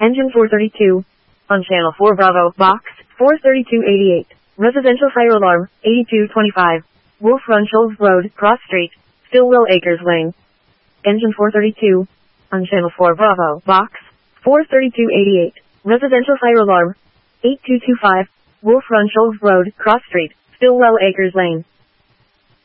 Engine 432. On Channel 4 Bravo, Box 43288. Residential fire alarm, 8225. Wolf Run Shoals Road, Cross Street, Stillwell Acres Lane. Engine 432. On Channel 4 Bravo, Box 43288. Residential fire alarm, 8225. Wolf Run Shoals Road, Cross Street, Stillwell Acres Lane.